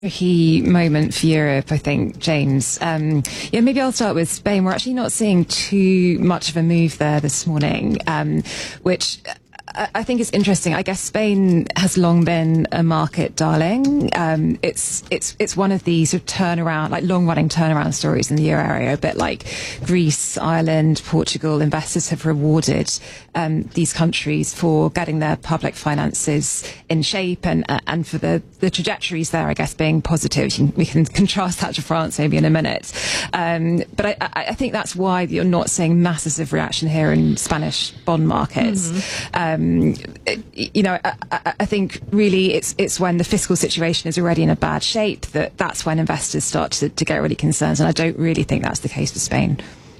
Key moment for Europe, I think, James. Maybe I'll start with Spain. We're actually not seeing too much of a move there this morning, which I think is interesting. I guess Spain has long been a market darling. It's one of the sort of turnaround, like long-running turnaround stories in the euro area. A bit like Greece, Ireland, Portugal. Investors have rewarded these countries for getting their public finances in shape and for the trajectories there, I guess, being positive. We can contrast that to France maybe in a minute. But I think that's why you're not seeing massive reaction here in Spanish bond markets. Mm-hmm. I think really it's when the fiscal situation is already in a bad shape that's when investors start to get really concerned, and I don't really think that's the case for Spain.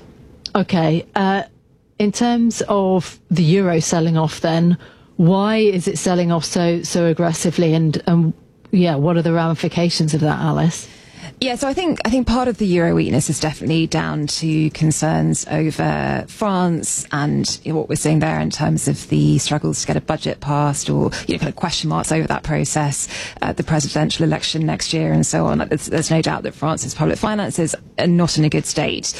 Okay, in terms of the euro selling off, then why is it selling off so aggressively, and what are the ramifications of that, Alice? Yeah, so I think part of the euro weakness is definitely down to concerns over France and what we're seeing there in terms of the struggles to get a budget passed, or kind of question marks over that process, the presidential election next year, and so on. There's no doubt that France's public finances are not in a good state.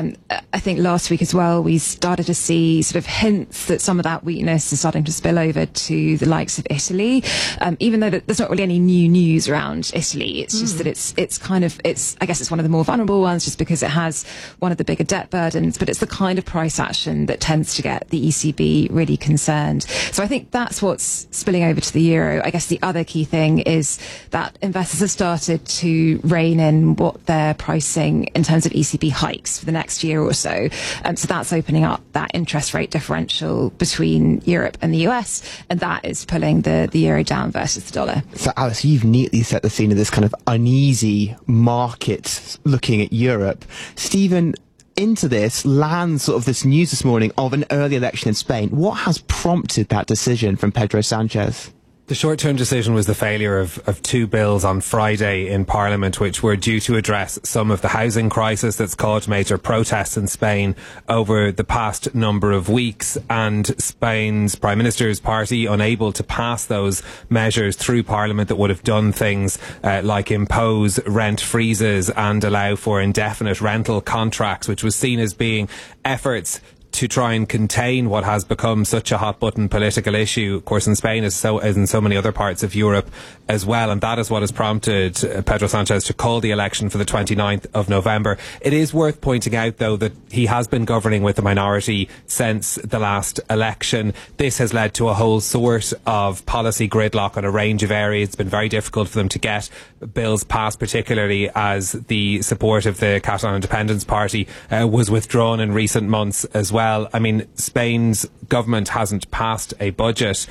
I think last week as well, we started to see sort of hints that some of that weakness is starting to spill over to the likes of Italy, even though there's not really any new news around Italy. It's just that it's kind of, I guess it's one of the more vulnerable ones just because it has one of the bigger debt burdens, but it's the kind of price action that tends to get the ECB really concerned. So I think that's what's spilling over to the euro. I guess the other key thing is that investors have started to rein in what they're pricing in terms of ECB hikes for the next year or so. So that's opening up that interest rate differential between Europe and the US, and that is pulling the euro down versus the dollar. So Alice, you've neatly set the scene of this kind of uneasy market looking at Europe. Stephen, into this lands sort of this news this morning of an early election in Spain. What has prompted that decision from Pedro Sanchez? The short-term decision was the failure of two bills on Friday in Parliament, which were due to address some of the housing crisis that's caused major protests in Spain over the past number of weeks, and Spain's Prime Minister's party unable to pass those measures through Parliament that would have done things like impose rent freezes and allow for indefinite rental contracts, which was seen as being efforts to try and contain what has become such a hot-button political issue, of course, in Spain as in so many other parts of Europe as well. And that is what has prompted Pedro Sanchez to call the election for the 29th of November. It is worth pointing out, though, that he has been governing with a minority since the last election. This has led to a whole sort of policy gridlock on a range of areas. It's been very difficult for them to get bills passed, particularly as the support of the Catalan Independence Party was withdrawn in recent months as well. I mean, Spain's government hasn't passed a budget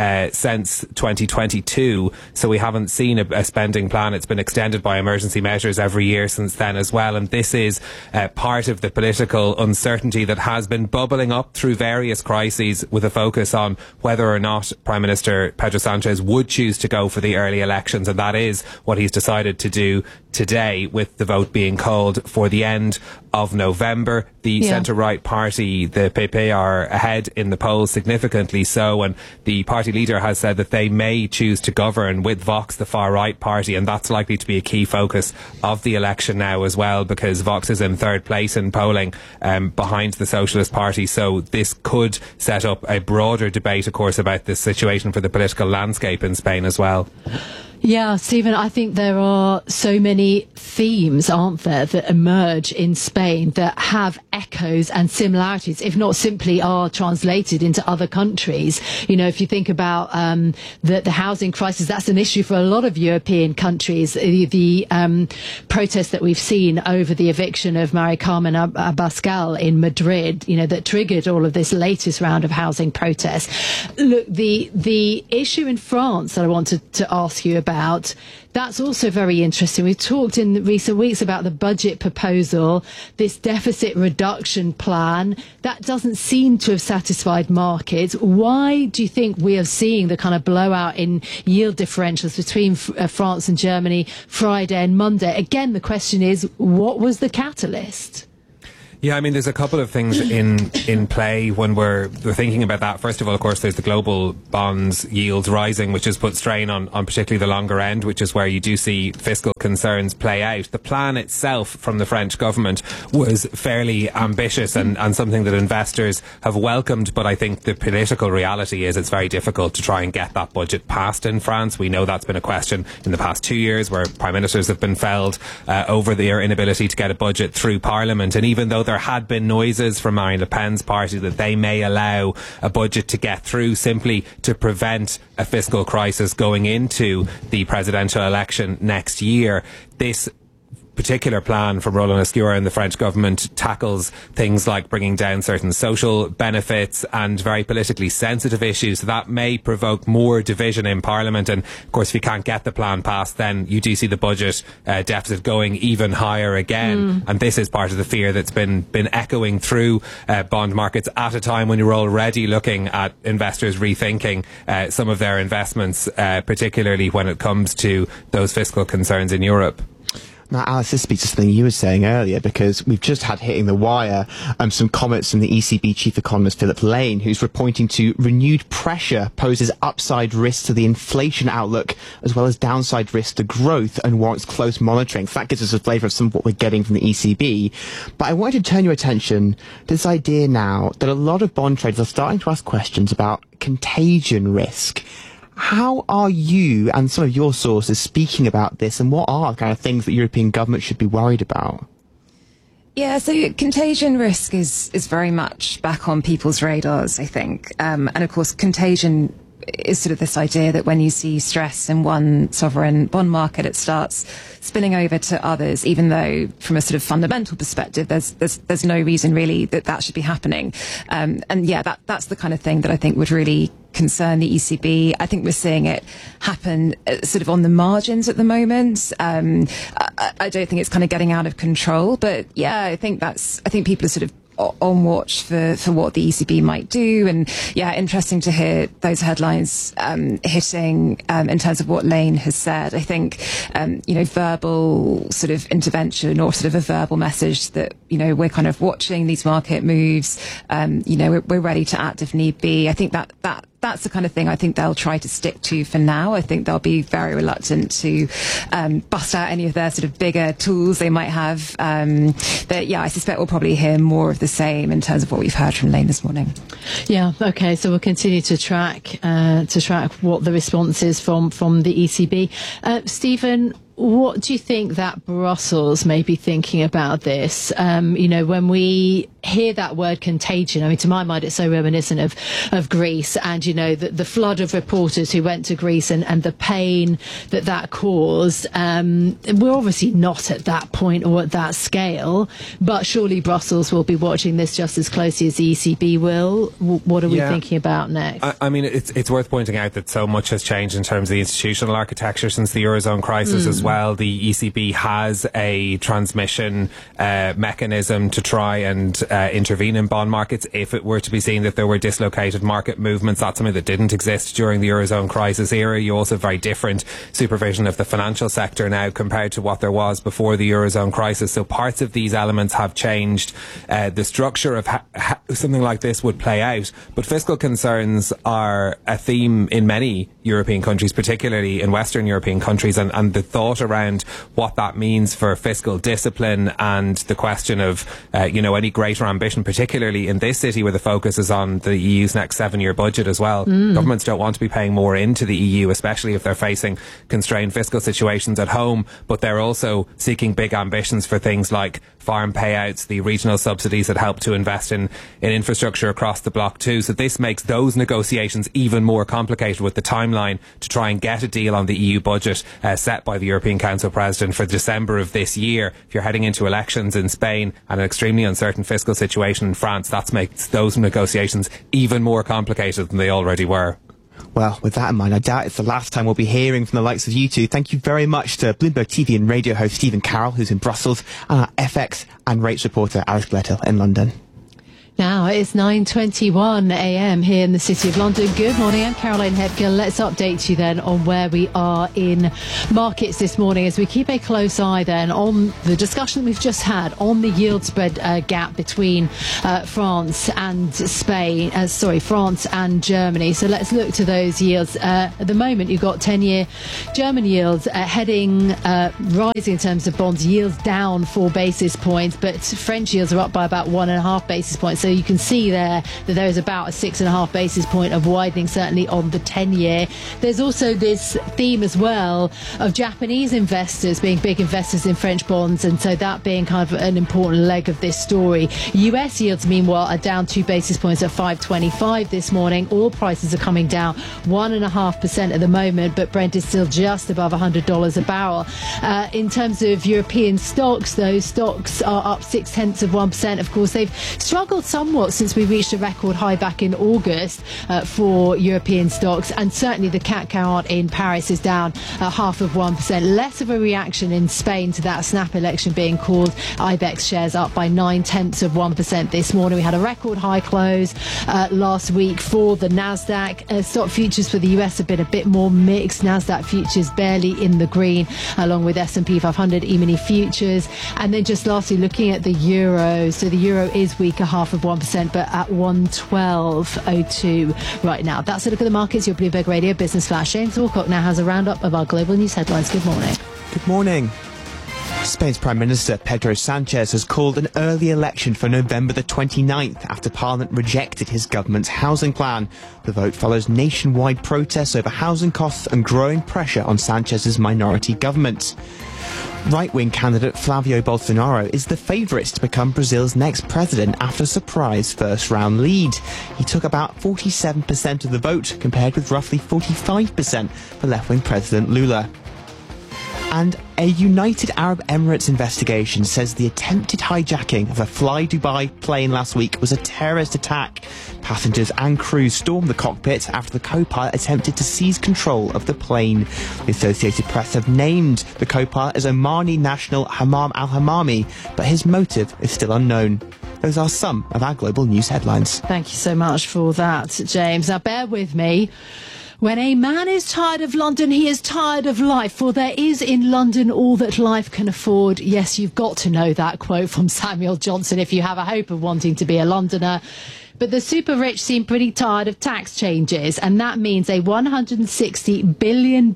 since 2022, so we haven't seen a spending plan. It's been extended by emergency measures every year since then as well, and this is part of the political uncertainty that has been bubbling up through various crises, with a focus on whether or not Prime Minister Pedro Sanchez would choose to go for the early elections, and that is what he's decided to do today, with the vote being called for the end of November. The centre-right party, the PP, are ahead in the polls, significantly so, and the party leader has said that they may choose to govern with Vox, the far-right party, and that's likely to be a key focus of the election now as well, because Vox is in third place in polling behind the Socialist Party. So this could set up a broader debate, of course, about this situation for the political landscape in Spain as well. Yeah, Stephen, I think there are so many themes, aren't there, that emerge in Spain that have echoes and similarities, if not simply are translated into other countries. You know, if you think about the housing crisis, that's an issue for a lot of European countries. The protests that we've seen over the eviction of Maria Carmen Abascal in Madrid, you know, that triggered all of this latest round of housing protests. Look, the issue in France that I wanted to ask you about, that's also very interesting. We've talked in recent weeks about the budget proposal, this deficit reduction plan. That doesn't seem to have satisfied markets. Why do you think we are seeing the kind of blowout in yield differentials between France and Germany Friday and Monday? Again, the question is, what was the catalyst? Yeah, I mean, there's a couple of things in play when we're thinking about that. First of all, of course, there's the global bonds yields rising, which has put strain on particularly the longer end, which is where you do see fiscal concerns play out. The plan itself from the French government was fairly ambitious and something that investors have welcomed, but I think the political reality is it's very difficult to try and get that budget passed in France. We know that's been a question in the past 2 years where prime ministers have been felled over their inability to get a budget through Parliament. And even though there had been noises from Marine Le Pen's party that they may allow a budget to get through simply to prevent a fiscal crisis going into the presidential election next year, this particular plan from Roland Lescure and the French government tackles things like bringing down certain social benefits and very politically sensitive issues. So that may provoke more division in Parliament. And of course, if you can't get the plan passed, then you do see the budget deficit going even higher again. And this is part of the fear that's been echoing through bond markets at a time when you're already looking at investors rethinking some of their investments, particularly when it comes to those fiscal concerns in Europe. Now, Alice, this speaks to something you were saying earlier, because we've just had hitting the wire some comments from the ECB chief economist Philip Lane, who's pointing to renewed pressure poses upside risks to the inflation outlook as well as downside risks to growth and warrants close monitoring. So that gives us a flavour of some of what we're getting from the ECB. But I wanted to turn your attention to this idea now that a lot of bond traders are starting to ask questions about contagion risk. How are you and some of your sources speaking about this, and what are the kind of things that European governments should be worried about? Yeah, so contagion risk is very much back on people's radars, I think. And of course, contagion is sort of this idea that when you see stress in one sovereign bond market, it starts spilling over to others, even though from a sort of fundamental perspective, there's no reason really that should be happening. And yeah, that's the kind of thing that I think would really concern the ECB. I think we're seeing it happen sort of on the margins at the moment. I don't think it's kind of getting out of control, but yeah, I think people are sort of on watch for what the ECB might do. And yeah, interesting to hear those headlines hitting in terms of what Lane has said. I think verbal sort of intervention or sort of a verbal message that we're kind of watching these market moves, we're ready to act if need be. I think that's the kind of thing I think they'll try to stick to for now. I think they'll be very reluctant to bust out any of their sort of bigger tools they might have. I suspect we'll probably hear more of the same in terms of what we've heard from Lane this morning. Yeah, okay, so we'll continue to track what the response is from the ECB. Stephen, what do you think that Brussels may be thinking about this? When we hear that word contagion, I mean, to my mind, it's so reminiscent of Greece and, the flood of reporters who went to Greece and the pain that caused. We're obviously not at that point or at that scale, but surely Brussels will be watching this just as closely as the ECB will. What are we thinking about next? I mean, it's worth pointing out that so much has changed in terms of the institutional architecture since the Eurozone crisis as well. The ECB has a transmission mechanism to try and intervene in bond markets if it were to be seen that there were dislocated market movements. That's something that didn't exist during the Eurozone crisis era. You also have very different supervision of the financial sector now compared to what there was before the Eurozone crisis. So parts of these elements have changed. The structure of how something like this would play out. But fiscal concerns are a theme in many European countries, particularly in Western European countries, and the thought around what that means for fiscal discipline and the question of, any greater ambition, particularly in this city where the focus is on the EU's next 7-year budget as well. Governments don't want to be paying more into the EU, especially if they're facing constrained fiscal situations at home, but they're also seeking big ambitions for things like farm payouts, the regional subsidies that help to invest in infrastructure across the bloc too. So this makes those negotiations even more complicated with the timeline to try and get a deal on the EU budget set by the European Council President for December of this year. If you're heading into elections in Spain and an extremely uncertain fiscal situation in France, that makes those negotiations even more complicated than they already were. Well, with that in mind, I doubt it's the last time we'll be hearing from the likes of you two. Thank you very much to Bloomberg TV and radio host Stephen Carroll, who's in Brussels, and our FX and rates reporter Alex Glethill in London. Now it's 9:21 a.m. here in the City of London. Good morning, I'm Caroline Hepker. Let's update you then on where we are in markets this morning as we keep a close eye then on the discussion we've just had on the yield spread gap between France and France and Germany. So let's look to those yields. At the moment, you've got 10-year German yields rising in terms of bonds, yields down 4 basis points, but French yields are up by about 1.5 basis points. So you can see there that there is about a 6.5 basis point of widening, certainly on the 10-year. There's also this theme as well of Japanese investors being big investors in French bonds, and so that being kind of an important leg of this story. US yields, meanwhile, are down 2 basis points at 5.25 this morning. Oil prices are coming down 1.5% at the moment, but Brent is still just above $100 a barrel. In terms of European stocks, those stocks are up 0.6%. Of course, they've struggled somewhat since we reached a record high back in August for European stocks, and certainly the CAC 40 in Paris is down 0.5%. Less of a reaction in Spain to that snap election being called. IBEX shares up by 0.9% this morning. We had a record high close last week for the Nasdaq. Stock futures for the US have been a bit more mixed. Nasdaq futures barely in the green, along with S&P 500 E-mini futures. And then just lastly, looking at the euro. So the euro is weaker, 0.5%, but at 112.02 right now. That's a look at the markets. Your Bloomberg Radio Business Flash. James Walcott now has a roundup of our global news headlines. Good morning. Good morning. Spain's Prime Minister Pedro Sanchez has called an early election for November the 29th after Parliament rejected his government's housing plan. The vote follows nationwide protests over housing costs and growing pressure on Sanchez's minority government. Right-wing candidate Flavio Bolsonaro is the favourite to become Brazil's next president after a surprise first-round lead. He took about 47% of the vote, compared with roughly 45% for left-wing President Lula. And a United Arab Emirates investigation says the attempted hijacking of a Fly Dubai plane last week was a terrorist attack. Passengers and crew stormed the cockpit after the co-pilot attempted to seize control of the plane. The Associated Press have named the co-pilot as Omani national Hammam al-Hammami, but his motive is still unknown. Those are some of our global news headlines. Thank you so much for that, James. Now, bear with me. When a man is tired of London, he is tired of life, for there is in London all that life can afford. Yes, you've got to know that quote from Samuel Johnson if you have a hope of wanting to be a Londoner. But the super rich seem pretty tired of tax changes, and that means a $160 billion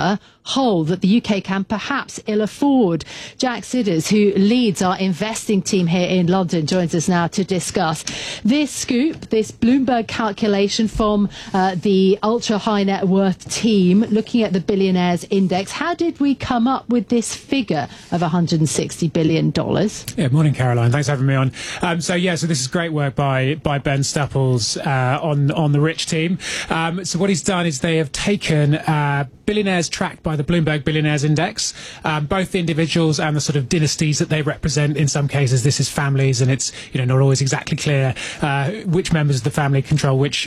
hole that the UK can perhaps ill afford. Jack Sidders, who leads our investing team here in London, joins us now to discuss this scoop, this Bloomberg calculation from the ultra high net worth team looking at the billionaires index. How did we come up with this figure of $160 billion? Yeah, morning, Caroline. Thanks for having me on. So this is great work by Ben Staples on the rich team. So what he's done is they have taken billionaires tracked by the Bloomberg Billionaires Index, both the individuals and the sort of dynasties that they represent. In some cases, this is families, and it's not always exactly clear which members of the family control which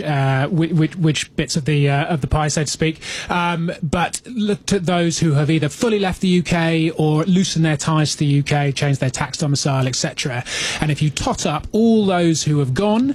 bits of the pie, so to speak. But looked at those who have either fully left the UK or loosened their ties to the UK, changed their tax domicile, etc. And if you tot up all those who have gone,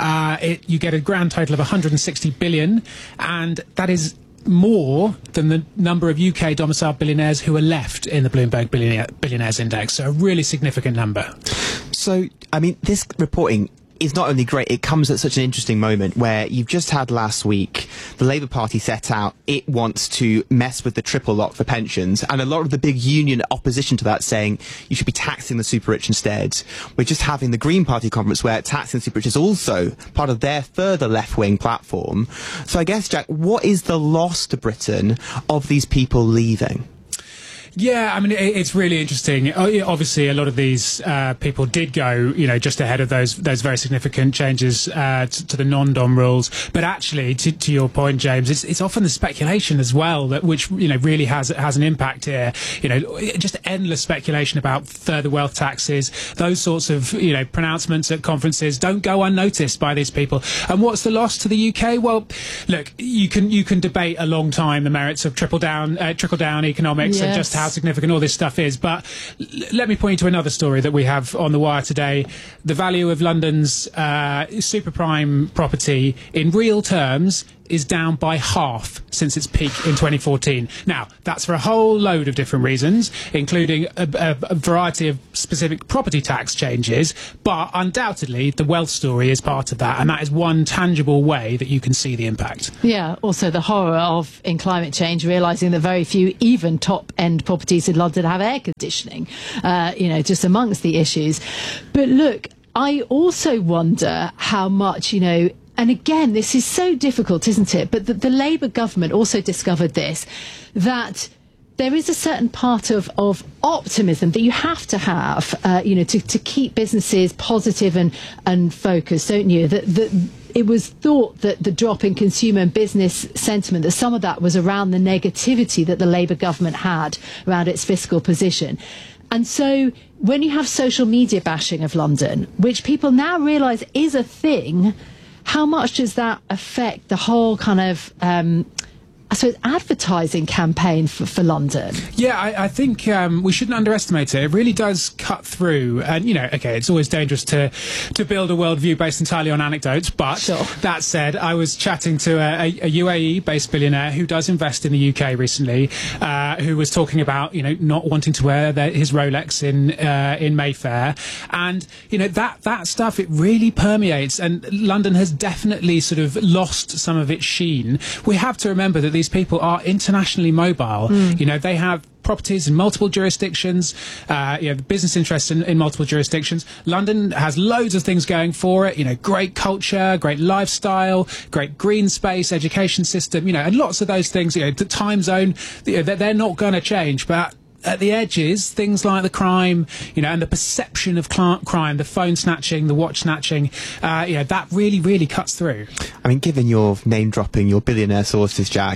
you get a grand total of 160 billion, and that is more than the number of UK domiciled billionaires who are left in the Bloomberg Billionaires Index. So a really significant number. So, I mean, this reporting is not only great, it comes at such an interesting moment where you've just had last week, the Labour Party set out it wants to mess with the triple lock for pensions, and a lot of the big union opposition to that saying you should be taxing the super rich instead. We're just having the Green Party conference where taxing the super rich is also part of their further left-wing platform. So I guess, Jack, what is the loss to Britain of these people leaving? Yeah, I mean, it's really interesting. Obviously, a lot of these people did go, just ahead of those very significant changes to the non-dom rules. But actually, to your point, James, it's often the speculation as well which really has an impact here. Just endless speculation about further wealth taxes, those sorts of pronouncements at conferences don't go unnoticed by these people. And what's the loss to the UK? Well, look, you can debate a long time the merits of trickle down economics, and just how significant all this stuff is. But let me point you to another story that we have on the wire today. The value of London's super prime property in real terms is down by half since its peak in 2014. Now, that's for a whole load of different reasons, including a variety of specific property tax changes, but undoubtedly the wealth story is part of that, and that is one tangible way that you can see the impact. Yeah, also the horror of, in climate change, realising that very few even top-end properties in London have air conditioning, just amongst the issues. But look, I also wonder how much, and again, this is so difficult, isn't it? But the Labour government also discovered this, that there is a certain part of optimism that you have to have, to keep businesses positive and focused, don't you? That it was thought that the drop in consumer and business sentiment, that some of that was around the negativity that the Labour government had around its fiscal position. And so when you have social media bashing of London, which people now realise is a thing, how much does that affect the whole kind of, advertising campaign for London? Yeah, I think we shouldn't underestimate it. It really does cut through. And, it's always dangerous to build a worldview based entirely on anecdotes. But sure. That said, I was chatting to a UAE-based billionaire who does invest in the UK recently, who was talking about, not wanting to wear his Rolex in Mayfair. And, that stuff, it really permeates. And London has definitely sort of lost some of its sheen. We have to remember that these people are internationally mobile. They have properties in multiple jurisdictions, business interests in multiple jurisdictions. London has loads of things going for it, great culture, great lifestyle, great green space, education system, and lots of those things, the time zone, they're not going to change. But at the edges, things like the crime, and the perception of crime, the phone snatching, the watch snatching, that really, really cuts through. I mean, given your name dropping your billionaire sources, Jack,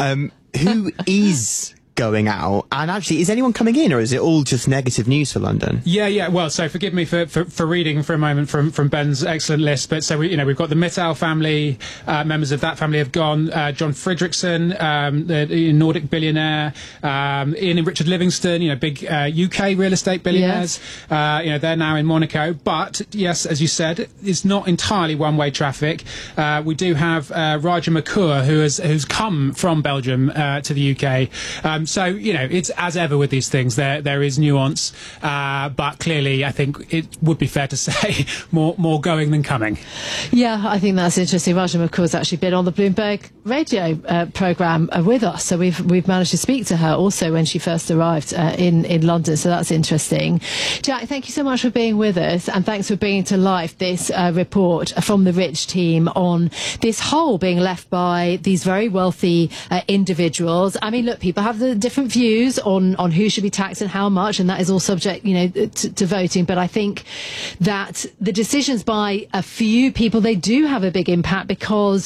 who is going out, and actually, is anyone coming in, or is it all just negative news for London? Yeah. Well, so forgive me for reading for a moment from Ben's excellent list. But so we've got the Mittal family, members of that family have gone. John Fredrickson, the Nordic billionaire, Ian and Richard Livingston, big UK real estate billionaires. Yes. They're now in Monaco. But yes, as you said, it's not entirely one-way traffic. We do have Raja Makur, who's come from Belgium to the UK. So, it's as ever with these things, there is nuance, but clearly I think it would be fair to say more going than coming. Yeah, I think that's interesting. Raja Makur's actually been on the Bloomberg radio programme with us, so we've managed to speak to her also when she first arrived in London, so that's interesting. Jack, thank you so much for being with us, and thanks for bringing to life this report from the Rich team on this hole being left by these very wealthy individuals. I mean, look, people have the different views on who should be taxed and how much, and that is all subject, to voting. But I think that the decisions by a few people, they do have a big impact because,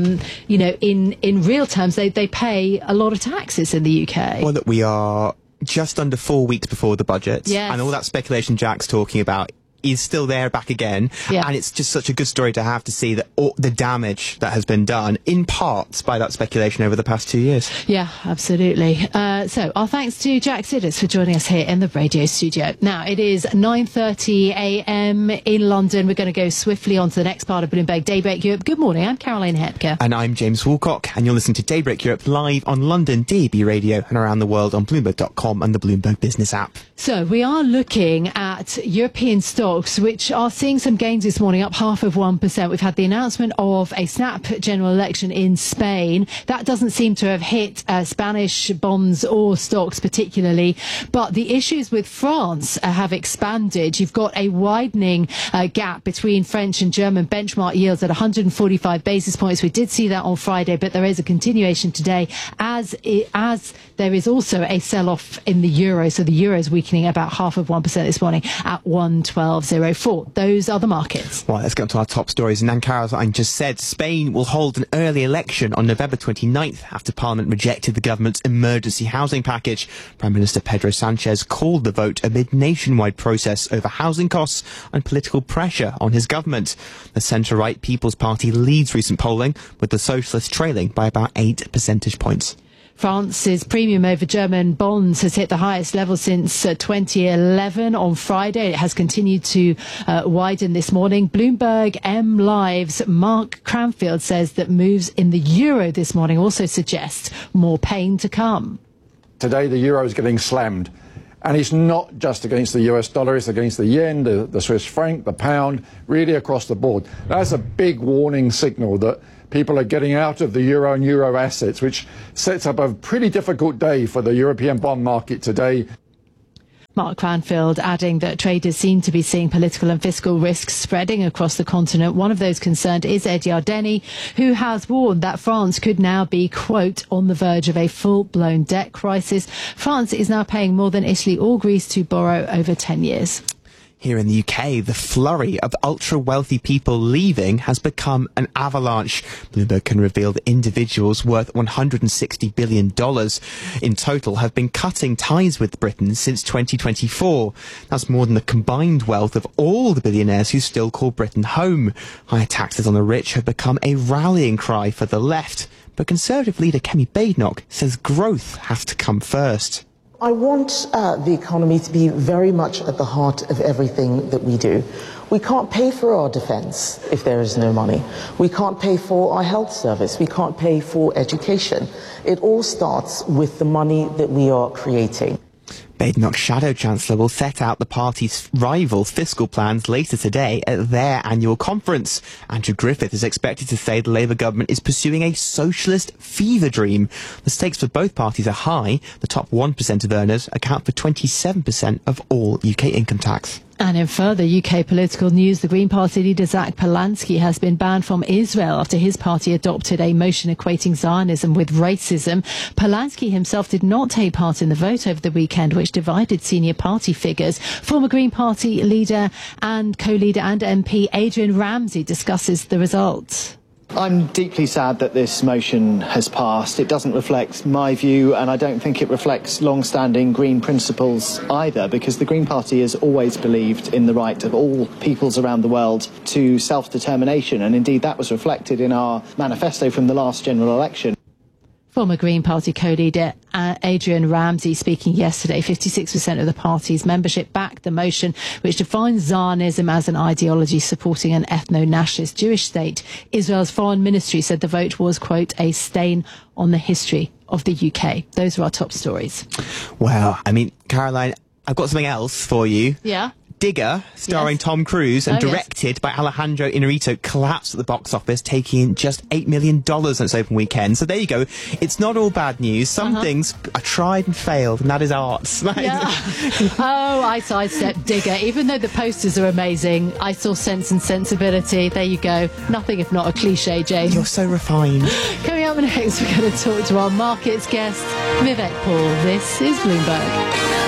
in real terms, they pay a lot of taxes in the UK. Well, look, we are just under 4 weeks before the budget, yes, and all that speculation Jack's talking about is still there back again. Yeah. And it's just such a good story to have to see that all the damage that has been done in part by that speculation over the past 2 years. Yeah, absolutely. So our thanks to Jack Sidders for joining us here in the radio studio. Now it is 9:30 a.m. in London. We're going to go swiftly on to the next part of Bloomberg Daybreak Europe. Good morning, I'm Caroline Hepker. And I'm James Woolcock, and you're listening to Daybreak Europe live on London DAB Radio and around the world on Bloomberg.com and the Bloomberg Business app. So we are looking at European stocks which are seeing some gains this morning, up 0.5%. We've had the announcement of a snap general election in Spain. That doesn't seem to have hit Spanish bonds or stocks particularly, but the issues with France have expanded. You've got a widening gap between French and German benchmark yields at 145 basis points. We did see that on Friday, but there is a continuation today as there is also a sell-off in the euro. So the euro is weakening about 0.5% this morning at 112.04. Those are the markets. Well, let's get on to our top stories. And Caroline just said Spain will hold an early election on November 29th after Parliament rejected the government's emergency housing package. Prime Minister Pedro Sanchez called the vote amid nationwide protests over housing costs and political pressure on his government. The centre-right People's Party leads recent polling, with the Socialists trailing by about 8 percentage points. France's premium over German bonds has hit the highest level since 2011 on Friday. It has continued to widen this morning. Bloomberg M Live's Mark Cranfield says that moves in the euro this morning also suggest more pain to come. Today the euro is getting slammed. And it's not just against the US dollar, it's against the yen, the Swiss franc, the pound, really across the board. That's a big warning signal that people are getting out of the euro and euro assets, which sets up a pretty difficult day for the European bond market today. Mark Cranfield adding that traders seem to be seeing political and fiscal risks spreading across the continent. One of those concerned is Ed Yardeni, who has warned that France could now be, quote, on the verge of a full-blown debt crisis. France is now paying more than Italy or Greece to borrow over 10 years. Here in the UK, the flurry of ultra-wealthy people leaving has become an avalanche. Bloomberg can reveal that individuals worth $160 billion in total have been cutting ties with Britain since 2024. That's more than the combined wealth of all the billionaires who still call Britain home. Higher taxes on the rich have become a rallying cry for the left. But Conservative leader Kemi Badenoch says growth has to come first. I want the economy to be very much at the heart of everything that we do. We can't pay for our defence if there is no money. We can't pay for our health service. We can't pay for education. It all starts with the money that we are creating. Badenoch's Shadow Chancellor will set out the party's rival fiscal plans later today at their annual conference. Andrew Griffith is expected to say the Labour government is pursuing a socialist fever dream. The stakes for both parties are high. The top 1% of earners account for 27% of all UK income tax. And in further UK political news, the Green Party leader Zach Polanski has been banned from Israel after his party adopted a motion equating Zionism with racism. Polanski himself did not take part in the vote over the weekend, which divided senior party figures. Former Green Party leader and co-leader and MP Adrian Ramsey discusses the result. I'm deeply sad that this motion has passed. It doesn't reflect my view, and I don't think it reflects long-standing Green principles either, because the Green Party has always believed in the right of all peoples around the world to self-determination, and indeed that was reflected in our manifesto from the last general election. Former Green Party co-leader Adrian Ramsey speaking yesterday. 56% of the party's membership backed the motion, which defines Zionism as an ideology supporting an ethno-nationalist Jewish state. Israel's foreign ministry said the vote was, quote, a stain on the history of the UK. Those are our top stories. Well, I mean, Caroline, I've got something else for you. Yeah. Digger, starring Tom Cruise and directed by Alejandro Inarritu, collapsed at the box office, taking in just $8 million on its open weekend. So there you go. It's not all bad news. Some things are tried and failed, and that is art. Yeah. Oh, I sidestepped Digger. Even though the posters are amazing, I saw Sense and Sensibility. There you go. Nothing if not a cliche, James. You're so refined. Coming up next, we're going to talk to our markets guest, Vivek Paul. This is Bloomberg.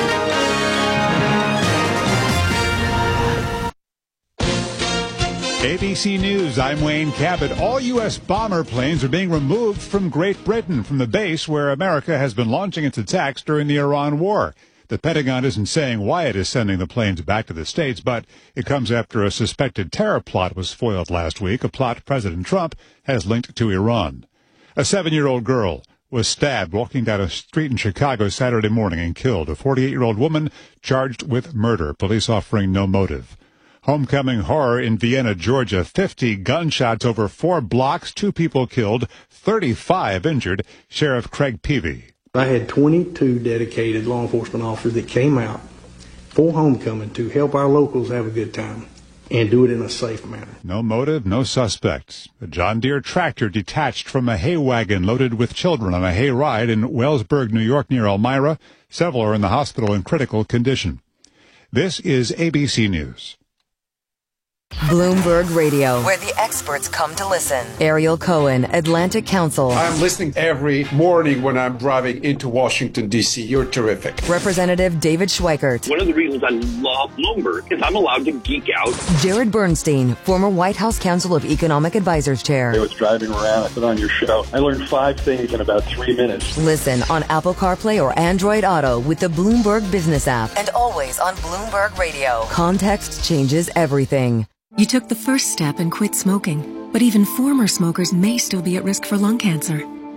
ABC News, I'm Wayne Cabot. All U.S. bomber planes are being removed from Great Britain, from the base where America has been launching its attacks during the Iran war. The Pentagon isn't saying why it is sending the planes back to the States, but it comes after a suspected terror plot was foiled last week, a plot President Trump has linked to Iran. A 7-year-old girl was stabbed walking down a street in Chicago Saturday morning and killed. A 48-year-old woman charged with murder, police offering no motive. Homecoming horror in Vienna, Georgia. 50 gunshots over 4 blocks, 2 people killed, 35 injured. Sheriff Craig Peavy. I had 22 dedicated law enforcement officers that came out for homecoming to help our locals have a good time and do it in a safe manner. No motive, no suspects. A John Deere tractor detached from a hay wagon loaded with children on a hay ride in Wellsburg, New York, near Elmira. Several are in the hospital in critical condition. This is ABC News. Bloomberg Radio, where the experts come to listen. Ariel Cohen, Atlantic Council. I'm listening every morning when I'm driving into Washington, D.C. You're terrific. Representative David Schweikert. One of the reasons I love Bloomberg is I'm allowed to geek out. Jared Bernstein, former White House Council of Economic Advisors Chair. I was driving around, I put on your show. I learned 5 things in about 3 minutes. Listen on Apple CarPlay or Android Auto with the Bloomberg Business app. And always on Bloomberg Radio. Context changes everything. You took the first step and quit smoking, but even former smokers may still be at risk for lung cancer.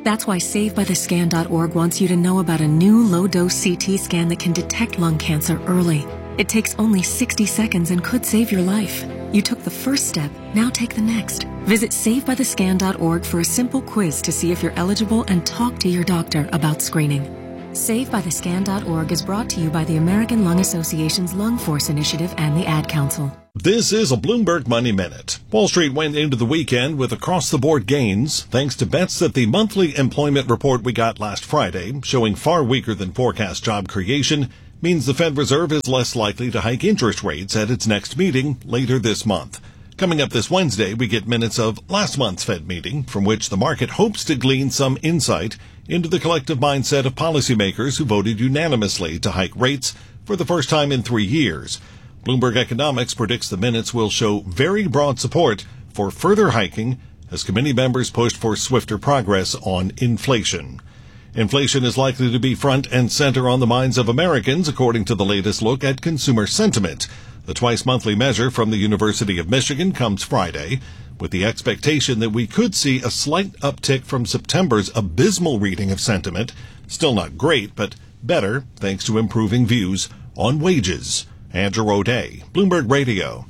That's why SaveByTheScan.org wants you to know about a new low-dose CT scan that can detect lung cancer early. It takes only 60 seconds and could save your life. You took the first step, now take the next. Visit SaveByTheScan.org for a simple quiz to see if you're eligible and talk to your doctor about screening. SaveByTheScan.org is brought to you by the American Lung Association's Lung Force Initiative and the Ad Council. This is a Bloomberg Money Minute. Wall Street went into the weekend with across-the-board gains, thanks to bets that the monthly employment report we got last Friday, showing far weaker than forecast job creation, means the Fed Reserve is less likely to hike interest rates at its next meeting later this month. Coming up this Wednesday, we get minutes of last month's Fed meeting, from which the market hopes to glean some insight into the collective mindset of policymakers who voted unanimously to hike rates for the first time in 3 years. Bloomberg Economics predicts the minutes will show very broad support for further hiking as committee members pushed for swifter progress on inflation. Inflation is likely to be front and center on the minds of Americans, according to the latest look at consumer sentiment. The twice-monthly measure from the University of Michigan comes Friday, with the expectation that we could see a slight uptick from September's abysmal reading of sentiment. Still not great, but better thanks to improving views on wages. Andrew O'Day, Bloomberg Radio.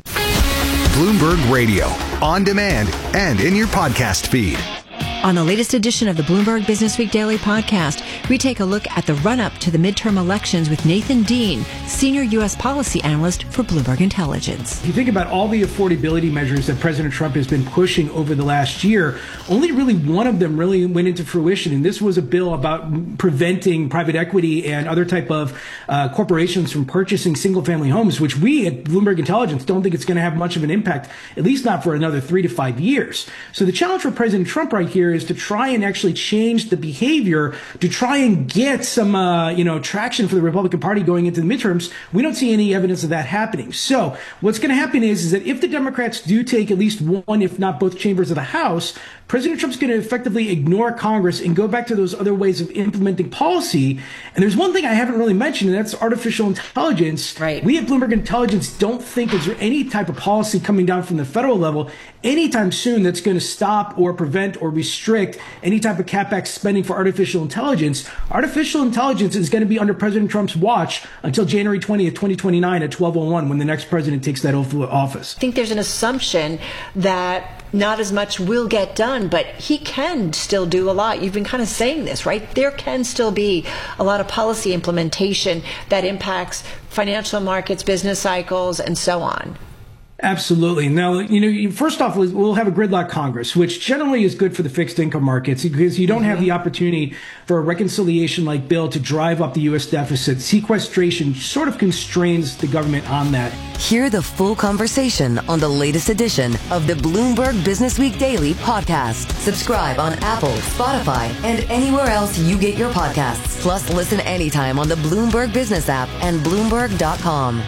Bloomberg Radio, on demand and in your podcast feed. On the latest edition of the Bloomberg Business Week Daily Podcast, we take a look at the run-up to the midterm elections with Nathan Dean, Senior U.S. Policy Analyst for Bloomberg Intelligence. If you think about all the affordability measures that President Trump has been pushing over the last year, only really one of them really went into fruition, and this was a bill about preventing private equity and other type of corporations from purchasing single-family homes, which we at Bloomberg Intelligence don't think it's going to have much of an impact, at least not for another 3 to 5 years. So the challenge for President Trump right here is to try and actually change the behavior, to try and get some, traction for the Republican Party going into the midterms. We don't see any evidence of that happening. So what's going to happen is that if the Democrats do take at least one, if not both chambers of the House, President Trump's going to effectively ignore Congress and go back to those other ways of implementing policy. And there's one thing I haven't really mentioned, and that's artificial intelligence. Right. We at Bloomberg Intelligence don't think there's any type of policy coming down from the federal level anytime soon that's going to stop or prevent or restrict any type of CapEx spending for artificial intelligence. Artificial intelligence is going to be under President Trump's watch until January 20th, 2029 at 12:01 when the next president takes that oath of office. I think there's an assumption that not as much will get done, but he can still do a lot. You've been kind of saying this, right? There can still be a lot of policy implementation that impacts financial markets, business cycles, and so on. Absolutely. Now, first off, we'll have a gridlock Congress, which generally is good for the fixed income markets because you don't have the opportunity for a reconciliation-like bill to drive up the U.S. deficit. Sequestration sort of constrains the government on that. Hear the full conversation on the latest edition of the Bloomberg Business Week Daily Podcast. Subscribe on Apple, Spotify, and anywhere else you get your podcasts. Plus, listen anytime on the Bloomberg Business app and Bloomberg.com.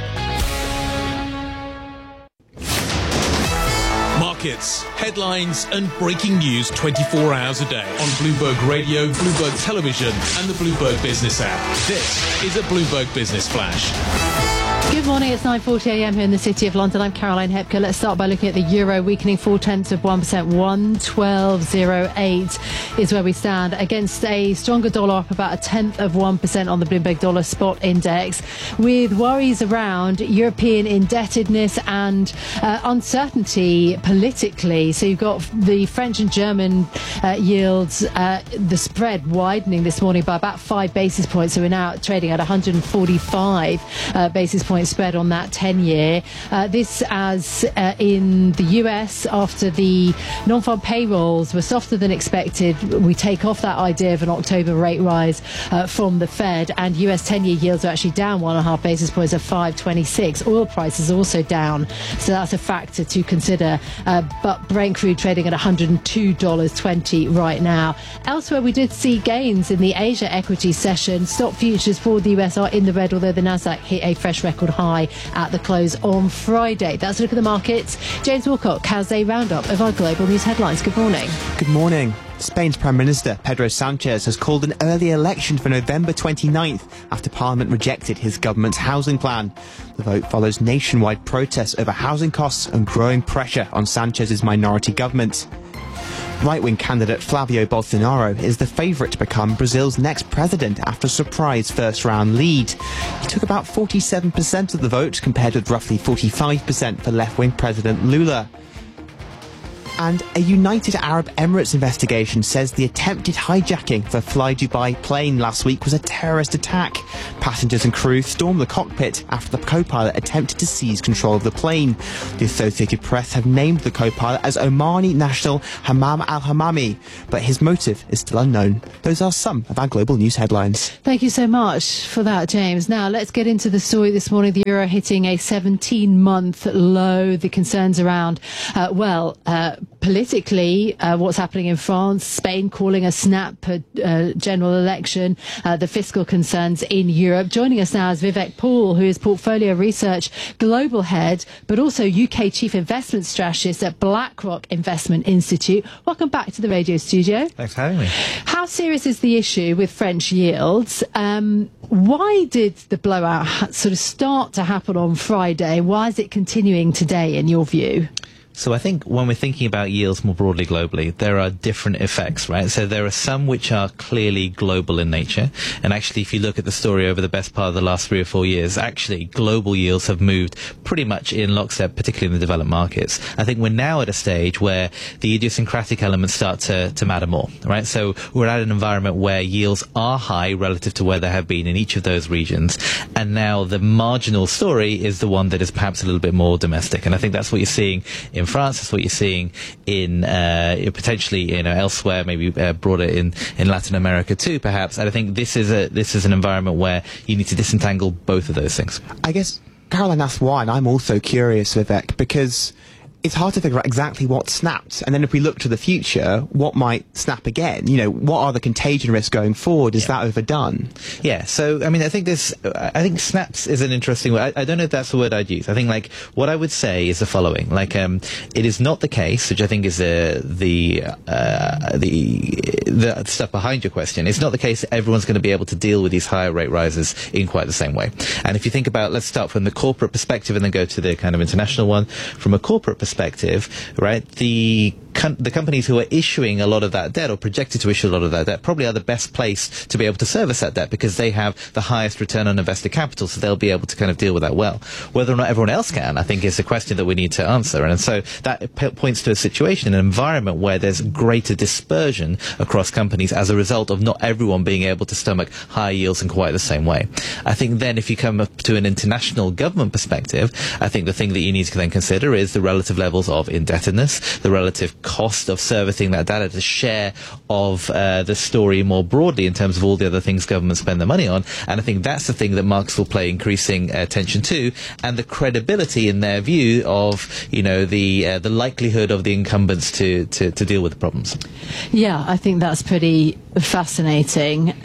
Markets, headlines, and breaking news 24 hours a day on Bloomberg Radio, Bloomberg Television, and the Bloomberg Business app. This is a Bloomberg Business Flash. Good morning, it's 9:40 a.m. here in the City of London. I'm Caroline Hepker. Let's start by looking at the euro weakening 0.4%, 112.08 is where we stand against a stronger dollar up about 0.1% on the Bloomberg Dollar Spot Index, with worries around European indebtedness and uncertainty politically. So you've got the French and German yields, the spread widening this morning by about 5 basis points. So we're now trading at 145 basis points spread on that 10-year. This as in the US, after the non-farm payrolls were softer than expected, we take off that idea of an October rate rise from the Fed, and US 10-year yields are actually down 1.5 basis points at 5.26. Oil prices also down, so that's a factor to consider. But Brent crude trading at $102.20 right now. Elsewhere, we did see gains in the Asia equity session. Stock futures for the US are in the red, although the Nasdaq hit a fresh record high at the close on Friday. That's a look at the markets. James Wilcock has a roundup of our global news headlines. Good morning. Good morning. Spain's Prime Minister Pedro Sanchez has called an early election for November 29th after Parliament rejected his government's housing plan. The vote follows nationwide protests over housing costs and growing pressure on Sanchez's minority government. Right-wing candidate Flavio Bolsonaro is the favourite to become Brazil's next president after a surprise first-round lead. He took about 47% of the vote, compared with roughly 45% for left-wing President Lula. And a United Arab Emirates investigation says the attempted hijacking of a Fly Dubai plane last week was a terrorist attack. Passengers and crew stormed the cockpit after the co-pilot attempted to seize control of the plane. The Associated Press have named the co-pilot as Omani national Hammam al-Hammami, but his motive is still unknown. Those are some of our global news headlines. Thank you so much for that, James. Now, let's get into the story this morning. The euro hitting a 17-month low. The concerns around, politically, what's happening in France, Spain calling a snap general election, the fiscal concerns in Europe. Joining us now is Vivek Paul, who is Portfolio Research Global Head, but also UK Chief Investment Strategist at BlackRock Investment Institute. Welcome back to the radio studio. Thanks for having me. How serious is the issue with French yields? Why did the blowout sort of start to happen on Friday? Why is it continuing today, in your view? So I think when we're thinking about yields more broadly globally, there are different effects, right? So there are some which are clearly global in nature. And actually, if you look at the story over the best part of the last 3 or 4 years, actually global yields have moved pretty much in lockstep, particularly in the developed markets. I think we're now at a stage where the idiosyncratic elements start to matter more, right? So we're at an environment where yields are high relative to where they have been in each of those regions. And now the marginal story is the one that is perhaps a little bit more domestic. And I think that's what you're seeing in France, that's what you're seeing in potentially elsewhere, maybe broader in Latin America too, perhaps. And I think this is an environment where you need to disentangle both of those things. I guess, Caroline, that's why, and I'm also curious, Vivek, because it's hard to figure out exactly what snapped. And then if we look to the future, what might snap again? What are the contagion risks going forward? Is that overdone? Yeah, so, I think snaps is an interesting word. I don't know if that's the word I'd use. I think, what I would say is the following. It is not the case, which I think is the stuff behind your question. It's not the case that everyone's going to be able to deal with these higher rate rises in quite the same way. And if you think about, let's start from the corporate perspective and then go to the kind of international one. From a corporate perspective, right, the companies who are issuing a lot of that debt or projected to issue a lot of that debt probably are the best placed to be able to service that debt because they have the highest return on invested capital, so they'll be able to kind of deal with that well. Whether or not everyone else can, I think, is a question that we need to answer. And so that points to a situation, an environment where there's greater dispersion across companies as a result of not everyone being able to stomach high yields in quite the same way. I think then if you come up to an international government perspective, I think the thing that you need to then consider is the relative levels of indebtedness, the relative cost of servicing that data, the share of the story more broadly in terms of all the other things governments spend their money on. And I think that's the thing that markets will pay increasing attention to, and the credibility in their view of the likelihood of the incumbents to deal with the problems. Yeah, I think that's pretty fascinating.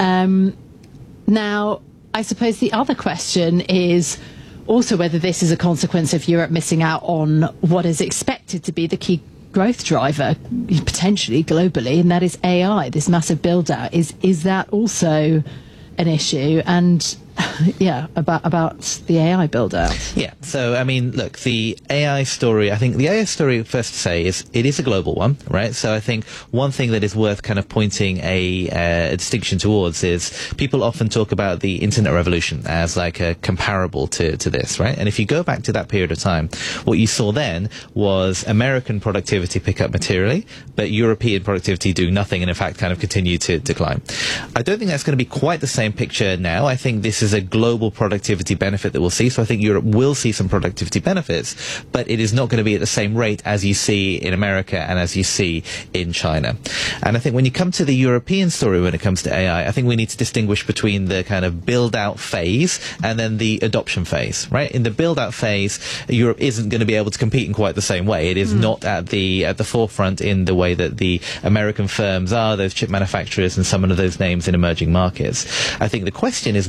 Now, I suppose the other question is also whether this is a consequence of Europe missing out on what is expected to be the key growth driver, potentially globally, and that is AI, this massive build-out. Is that also an issue? And about the AI build-out. Yeah, so, look, the AI story, I think the AI story, first to say, is it is a global one, right? So I think one thing that is worth kind of pointing a distinction towards is people often talk about the internet revolution as like a comparable to this, right? And if you go back to that period of time, what you saw then was American productivity pick up materially, but European productivity do nothing and in fact kind of continue to decline. I don't think that's going to be quite the same picture now. I think this is a global productivity benefit that we'll see. So I think Europe will see some productivity benefits, but it is not going to be at the same rate as you see in America and as you see in China. And I think when you come to the European story when it comes to AI, I think we need to distinguish between the kind of build-out phase and then the adoption phase, right? In the build-out phase, Europe isn't going to be able to compete in quite the same way. It is not at the forefront in the way that the American firms are, those chip manufacturers and some of those names in emerging markets. I think the question is more like,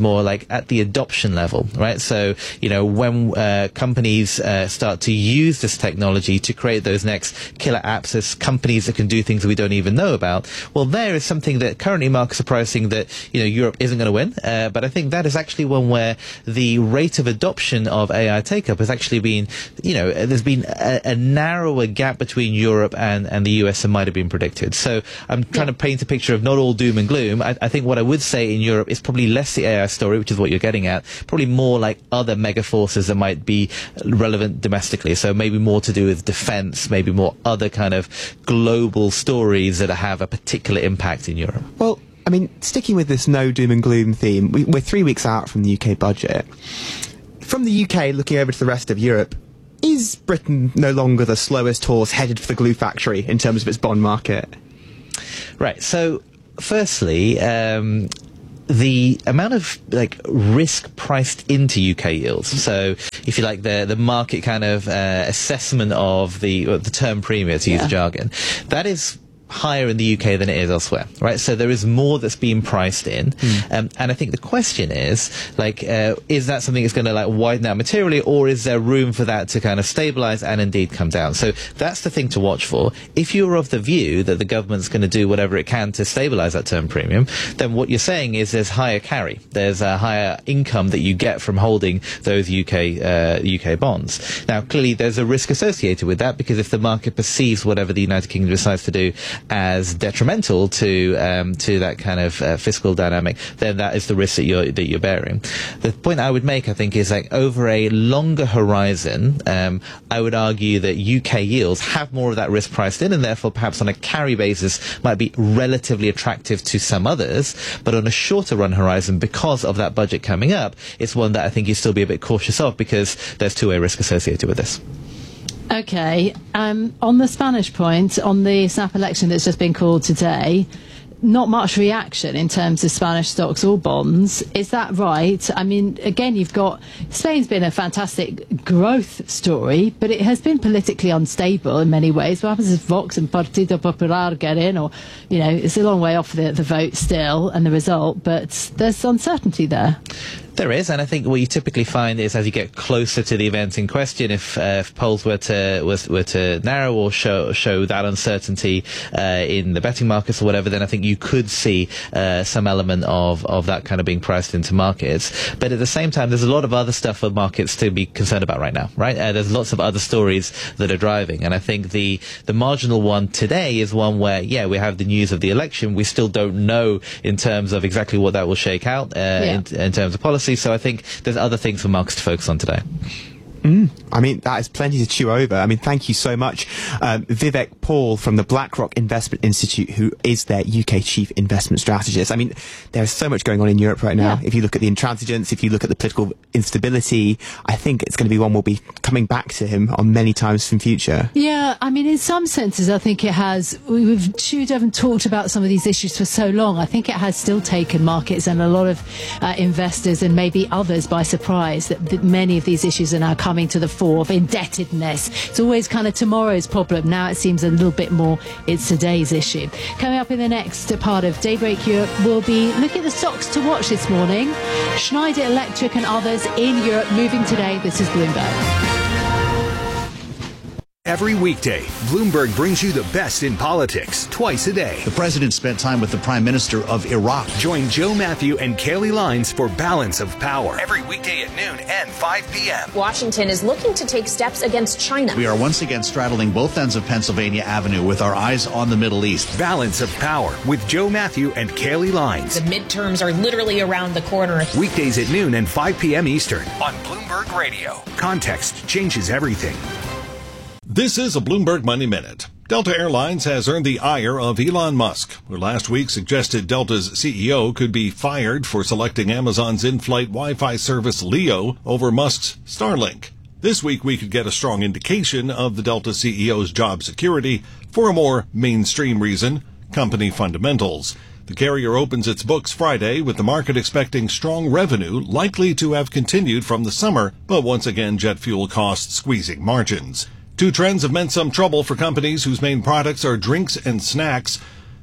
at the adoption level, right? So, when companies start to use this technology to create those next killer apps as companies that can do things that we don't even know about, well, there is something that currently markets are pricing that, Europe isn't going to win. But I think that is actually one where the rate of adoption of AI take-up has actually been, there's been a narrower gap between Europe and the US than might have been predicted. So I'm trying to paint a picture of not all doom and gloom. I think what I would say in Europe is probably less the AI story, which is what you're getting at, probably more like other mega forces that might be relevant domestically. So maybe more to do with defense, maybe more other kind of global stories that have a particular impact in Europe. Well, I mean, sticking with this no doom and gloom theme, we're 3 weeks out from the UK budget. From the UK, looking over to the rest of Europe, is Britain no longer the slowest horse headed for the glue factory in terms of its bond market? Right. So, firstly, the amount of risk priced into UK yields. So, if you like, the market kind of assessment of the term premium, to use the jargon, that is higher in the UK than it is elsewhere, right? So there is more that's being priced in, and I think the question is, is that something that's going to widen out materially, or is there room for that to kind of stabilize and indeed come down? So that's the thing to watch for. If you're of the view that the government's going to do whatever it can to stabilize that term premium, then what you're saying is there's higher carry, there's a higher income that you get from holding those UK bonds. Now, clearly, there's a risk associated with that, because if the market perceives whatever the United Kingdom decides to do as detrimental to that kind of fiscal dynamic, then that is the risk that you're bearing. The point I would make, I think, is over a longer horizon, I would argue that UK yields have more of that risk priced in, and therefore perhaps on a carry basis might be relatively attractive to some others. But on a shorter run horizon, because of that budget coming up, it's one that I think you still be a bit cautious of, because there's two-way risk associated with this. Okay. On the Spanish point, on the snap election that's just been called today, not much reaction in terms of Spanish stocks or bonds. Is that right? I mean, again, Spain's been a fantastic growth story, but it has been politically unstable in many ways. What happens if Vox and Partido Popular get in, or, it's a long way off the vote still and the result, but there's uncertainty there. There is, and I think what you typically find is as you get closer to the event in question, if polls were to narrow or show that uncertainty in the betting markets or whatever, then I think you could see some element of that kind of being priced into markets. But at the same time, there's a lot of other stuff for markets to be concerned about right now, right? There's lots of other stories that are driving, and I think the marginal one today is one where, we have the news of the election. We still don't know in terms of exactly what that will shake out in terms of policy. So I think there's other things for markets to focus on today. I mean, that is plenty to chew over. I mean, thank you so much, Vivek Paul from the BlackRock Investment Institute, who is their UK chief investment strategist. I mean, there's so much going on in Europe right now. If you look at the intransigence, if you look at the political instability, I think it's going to be one we'll be coming back to him on many times in future. Yeah, I mean, in some senses, I think it has. We've chewed over and talked about some of these issues for so long. I think it has still taken markets and a lot of investors and maybe others by surprise that many of these issues are now coming to the fore, of indebtedness. It's always kind of tomorrow's problem. Now it seems a little bit more it's today's issue. Coming up in the next part of Daybreak Europe, we'll be looking at the stocks to watch this morning. Schneider Electric and others in Europe moving today. This is Bloomberg. Every weekday, Bloomberg brings you the best in politics twice a day. The president spent time with the Prime Minister of Iraq. Join Joe Matthew and Kaylee Lines for Balance of Power. Every weekday at noon and 5 p.m. Washington is looking to take steps against China. We are once again straddling both ends of Pennsylvania Avenue with our eyes on the Middle East. Balance of Power with Joe Matthew and Kaylee Lines. The midterms are literally around the corner. Weekdays at noon and 5 p.m. Eastern on Bloomberg Radio. Context changes everything. This is a Bloomberg Money Minute. Delta Airlines has earned the ire of Elon Musk, who last week suggested Delta's CEO could be fired for selecting Amazon's in-flight Wi-Fi service Leo over Musk's Starlink. This week we could get a strong indication of the Delta CEO's job security for a more mainstream reason, company fundamentals. The carrier opens its books Friday with the market expecting strong revenue likely to have continued from the summer, but once again jet fuel costs squeezing margins. Two trends have meant some trouble for companies whose main products are drinks and snacks.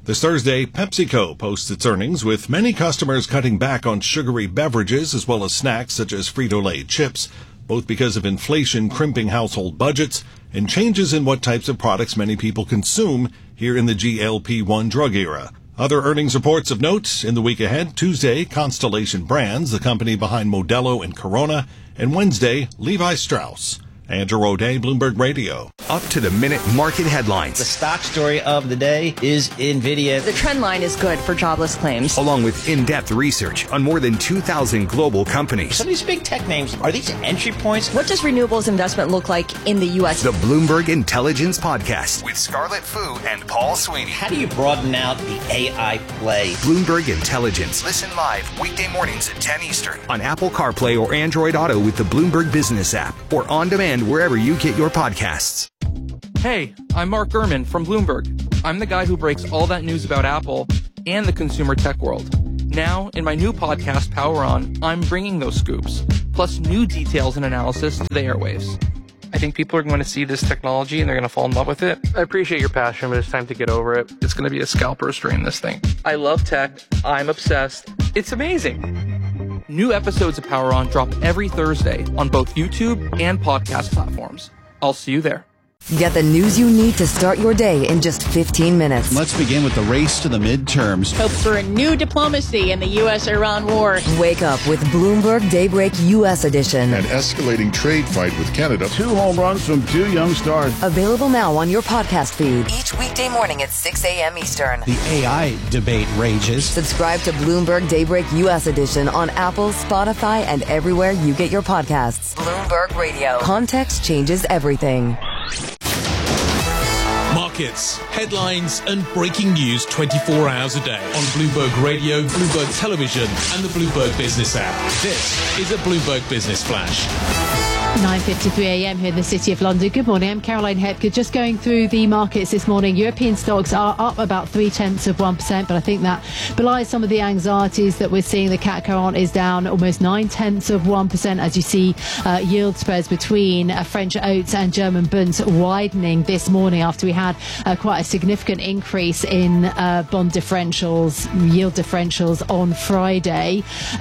This Thursday, PepsiCo posts its earnings, with many customers cutting back on sugary beverages as well as snacks such as Frito-Lay chips, both because of inflation crimping household budgets and changes in what types of products many people consume here in the GLP-1 drug era. Other earnings reports of note in the week ahead: Tuesday, Constellation Brands, the company behind Modelo and Corona, and Wednesday, Levi Strauss. Andrew O'Day, Bloomberg Radio. Up-to-the-minute market headlines. The stock story of the day is NVIDIA. The trend line is good for jobless claims. Along with in-depth research on more than 2,000 global companies. Some of these big tech names, are these entry points? What does renewables investment look like in the U.S.? The Bloomberg Intelligence Podcast with Scarlett Fu and Paul Sweeney. How do you broaden out the AI play? Bloomberg Intelligence. Listen live weekday mornings at 10 Eastern on Apple CarPlay or Android Auto with the Bloomberg Business app, or on demand wherever you get your podcasts. Hey, I'm Mark Gurman from Bloomberg. I'm the guy who breaks all that news about Apple and the consumer tech world. Now, in my new podcast, Power On, I'm bringing those scoops, plus new details and analysis to the airwaves. I think people are going to see this technology and they're going to fall in love with it. I appreciate your passion, but it's time to get over it. It's going to be a scalper strain, this thing. I love tech. I'm obsessed. It's amazing. New episodes of Power On drop every Thursday on both YouTube and podcast platforms. I'll see you there. Get the news you need to start your day in just 15 minutes. Let's begin with the race to the midterms. Hope for a new diplomacy in the U.S.-Iran war. Wake up with Bloomberg Daybreak U.S. Edition. An escalating trade fight with Canada. 2 home runs from 2 young stars. Available now on your podcast feed. Each weekday morning at 6 a.m. Eastern. The AI debate rages. Subscribe to Bloomberg Daybreak U.S. Edition on Apple, Spotify, and everywhere you get your podcasts. Bloomberg Radio. Context changes everything. Markets, headlines, and breaking news 24 hours a day on Bloomberg Radio, Bloomberg Television, and the Bloomberg Business app. This is a Bloomberg Business Flash. 9:53 a.m. here in the City of London. Good morning, I'm Caroline Hepker. Just going through the markets this morning. European stocks are up about 0.3%, but I think that belies some of the anxieties that we're seeing. The CAC 40 is down almost 0.9% as you see yield spreads between French oats and German bunds widening this morning after we had quite a significant increase in bond differentials, yield differentials on Friday.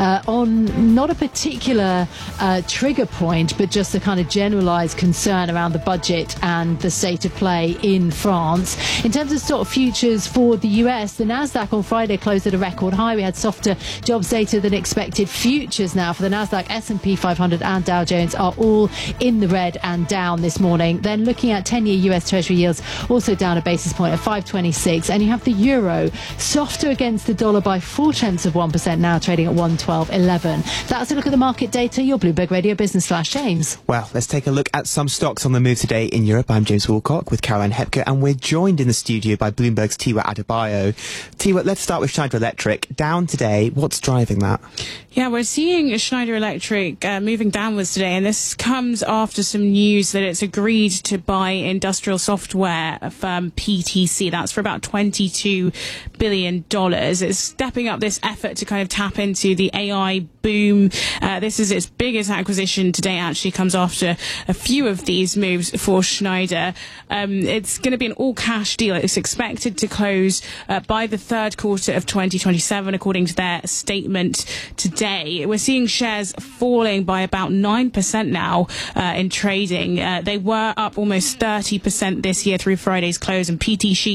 On not a particular trigger point, but just a kind of generalised concern around the budget and the state of play in France. In terms of stock futures for the US, the Nasdaq on Friday closed at a record high. We had softer jobs data than expected. Futures now for the Nasdaq, S&P 500 and Dow Jones are all in the red and down this morning. Then looking at 10-year US Treasury yields, also down a basis point at 5.26, and you have the euro softer against the dollar by 0.4%, now trading at 112.11. That's a look at the market data. Your Bloomberg Radio Business Flash. James. Well, let's take a look at some stocks on the move today in Europe. I'm James Woolcock with Caroline Hepker, and we're joined in the studio by Bloomberg's Tiwa Adebayo. Tiwa, let's start with Schneider Electric. Down today. What's driving that? Yeah, we're seeing Schneider Electric moving downwards today, and this comes after some news that it's agreed to buy industrial software firm PTC. That's for about $22 billion. It's stepping up this effort to kind of tap into the AI boom. This is its biggest acquisition today, actually comes after a few of these moves for Schneider. It's going to be an all-cash deal. It's expected to close by the third quarter of 2027, according to their statement today. We're seeing shares falling by about 9% now in trading. They were up almost 30% this year through Friday's close, and